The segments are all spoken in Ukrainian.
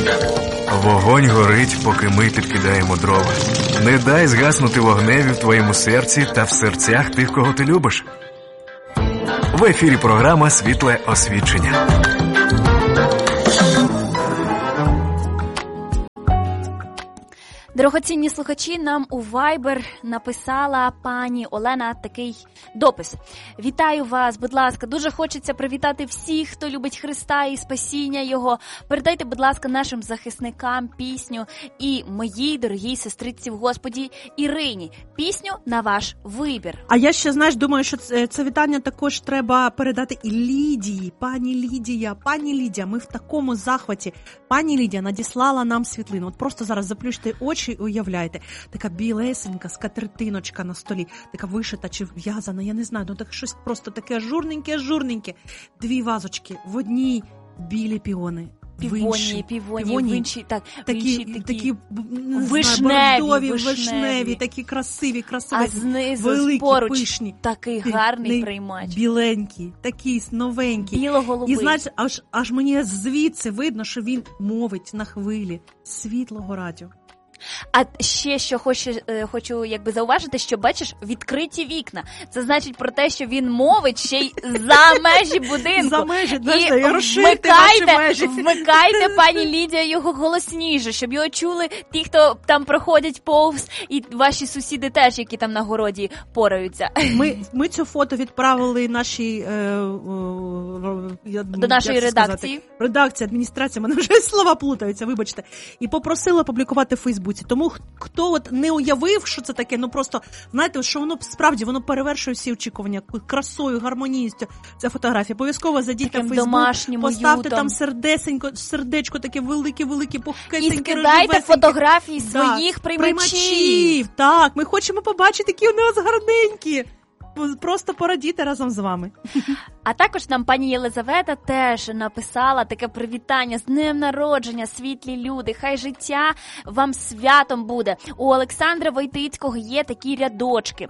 Вогонь горить, поки ми підкидаємо дрова. Не дай згаснути вогневі в твоєму серці та в серцях тих, кого ти любиш. В ефірі програма «Світле освічення». Дорогоцінні слухачі, нам у Viber написала пані Олена такий допис. Вітаю вас, будь ласка, дуже хочеться привітати всіх, хто любить Христа і спасіння Його. Передайте, будь ласка, нашим захисникам пісню і моїй дорогій сестриці в Господі Ірині. Пісню на ваш вибір. А я ще, знаєш, думаю, що це вітання також треба передати і Лідії. Пані Лідія, ми в такому захваті. Пані Лідія надіслала нам світлину. От просто зараз заплющте очі, уявляєте, така білесенька скатертиночка на столі, така вишита чи в'язана, я не знаю, ну так щось просто таке ажурненьке. 2 вазочки, в одній білі піони, Півоні, в іншій, так, такі вишневі, такі красиві, а знизу великі, поруч пишні, такий гарний приймач. Біленький, такий новенький. Біло-голубий. І знаєш, аж мені звідси видно, що він мовить на хвилі Світлого радіо. А ще що хочу зауважити, що, бачиш, відкриті вікна. Це значить про те, що він мовить ще й за межі будинку. За межі, і вмикайте, пані Лідія, його голосніше, щоб його чули ті, хто там проходять повз, і ваші сусіди теж, які там на городі пораються. Ми цю фото відправили нашій до нашої редакції. Редакція, адміністрація, мене вже слова плутаються, вибачте. І попросила опублікувати в Фейсбуці. Тому хто от не уявив, що це таке, ну просто, знаєте, що воно справді, воно перевершує всі очікування красою, гармонійністю. Ця фотографія. Обов'язково зайдіть на Фейсбук, поставте там сердечко таке велике, пухкесеньке. І скидайте фотографії своїх приймачів. Так, ми хочемо побачити, які у нас гарненькі. Просто порадіти разом з вами. А також нам пані Єлизавета теж написала таке привітання: з днем народження, світлі люди, хай життя вам святом буде. У Олександра Войтицького є такі рядочки.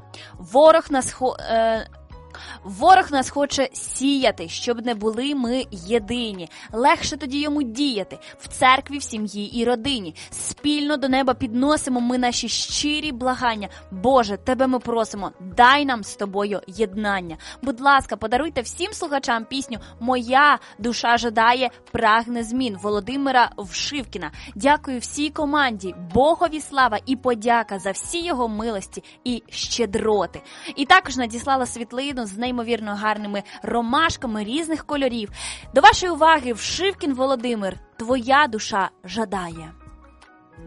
Ворог нас хоче сіяти, щоб не були ми єдині. Легше тоді йому діяти в церкві, в сім'ї і родині. Спільно до неба підносимо ми наші щирі благання. Боже, Тебе ми просимо, дай нам з Тобою єднання. Будь ласка, подаруйте всім слухачам пісню «Моя душа жадає, прагне змін» Володимира Вшивкіна. Дякую всій команді, Богові слава і подяка за всі його милості і щедроти. І також надіслала світлину з неймовірно гарними ромашками різних кольорів. До вашої уваги, Вшивкін Володимир, «Твоя душа жадає».